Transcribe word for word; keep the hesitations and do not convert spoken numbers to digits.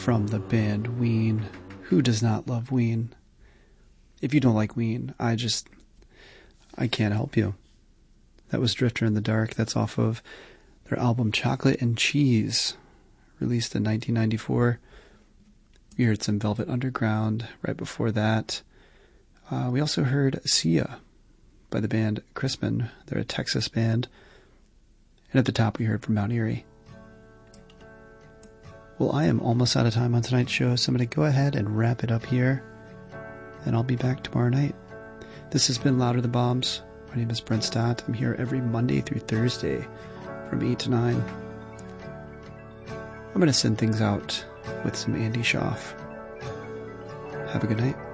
from the band Ween. Who does not love Ween? If you don't like Ween, I just, I can't help you. That was Drifter in the Dark. That's off of their album Chocolate and Cheese, released in nineteen ninety-four. We heard some Velvet Underground right before that. Uh, we also heard Sia by the band Crispin. They're a Texas band. And at the top we heard from Mount Erie. Well, I am almost out of time on tonight's show, so I'm going to go ahead and wrap it up here. And I'll be back tomorrow night. This has been Louder the Bombs. My name is Brent Stott. I'm here every Monday through Thursday from eight to nine. I'm going to send things out with some Andy Schaaf. Have a good night.